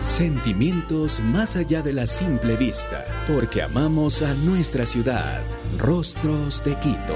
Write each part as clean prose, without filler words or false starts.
Sentimientos más allá de la simple vista, porque amamos a nuestra ciudad. Rostros de Quito.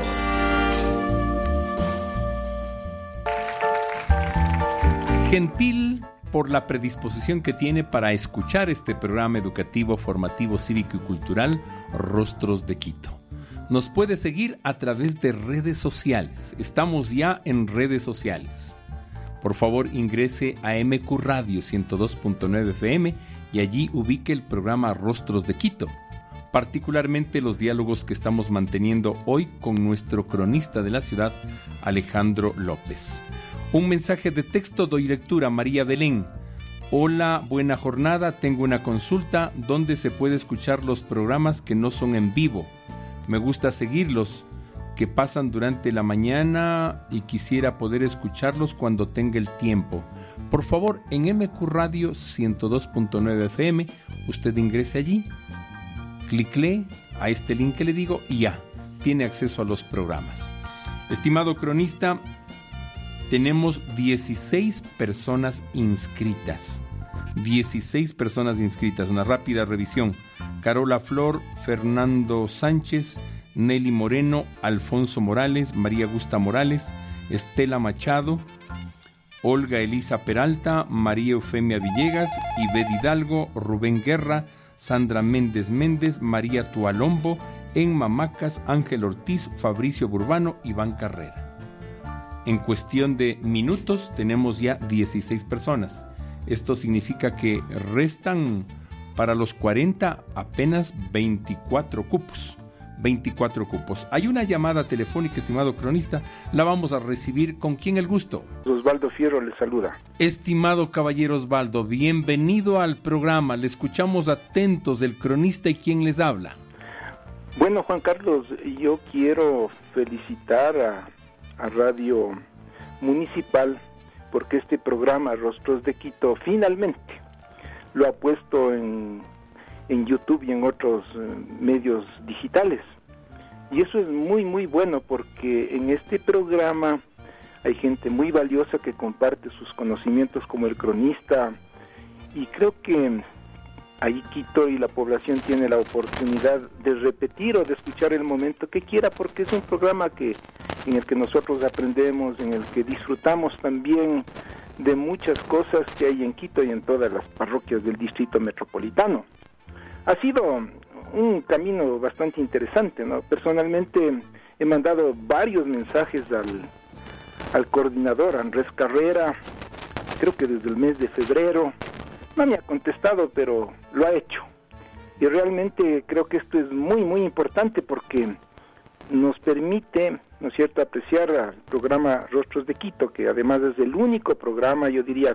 Gentil por la predisposición que tiene para escuchar este programa educativo, formativo, cívico y cultural, Rostros de Quito. Nos puede seguir a través de redes sociales. Estamos ya en redes sociales. Por favor, ingrese a MQ Radio 102.9 FM y allí ubique el programa Rostros de Quito, particularmente los diálogos que estamos manteniendo hoy con nuestro cronista de la ciudad, Alejandro López. Un mensaje de texto doy lectura. María Belén: hola, buena jornada, tengo una consulta. ¿Dónde se puede escuchar los programas que no son en vivo? Me gusta seguirlos, que pasan durante la mañana, y quisiera poder escucharlos cuando tenga el tiempo. Por favor, en MQ Radio 102.9 FM, usted ingrese allí, clicle a este link que le digo y ya, tiene acceso a los programas. Estimado cronista, tenemos 16 personas inscritas. 16 personas inscritas. Una rápida revisión: Carola Flor, Fernando Sánchez, Nelly Moreno, Alfonso Morales, María Augusta Morales, Estela Machado, Olga Elisa Peralta, María Eufemia Villegas, Ibed Hidalgo, Rubén Guerra, Sandra Méndez Méndez, María Tualombo, Enma Macas, Ángel Ortiz, Fabricio Burbano, Iván Carrera. En cuestión de minutos tenemos ya 16 personas. Esto significa que restan para los 40 apenas 24 cupos. 24 cupos. Hay una llamada telefónica, estimado cronista, la vamos a recibir. ¿Con quién el gusto? Osvaldo Fierro le saluda. Estimado caballero Osvaldo, bienvenido al programa. Le escuchamos atentos del cronista y quién les habla. Bueno, Juan Carlos, yo quiero felicitar a Radio Municipal porque este programa Rostros de Quito finalmente lo ha puesto en YouTube y en otros medios digitales, y eso es muy muy bueno, porque en este programa hay gente muy valiosa que comparte sus conocimientos como el cronista, y creo que ahí Quito y la población tiene la oportunidad de repetir o de escuchar el momento que quiera, porque es un programa en el que nosotros aprendemos, en el que disfrutamos también de muchas cosas que hay en Quito y en todas las parroquias del distrito metropolitano. Ha sido un camino bastante interesante, ¿no? Personalmente he mandado varios mensajes al coordinador Andrés Carrera, creo que desde el mes de febrero. No me ha contestado, pero lo ha hecho. Y realmente creo que esto es muy, muy importante, porque nos permite, ¿no es cierto?, apreciar al programa Rostros de Quito, que además es el único programa, yo diría,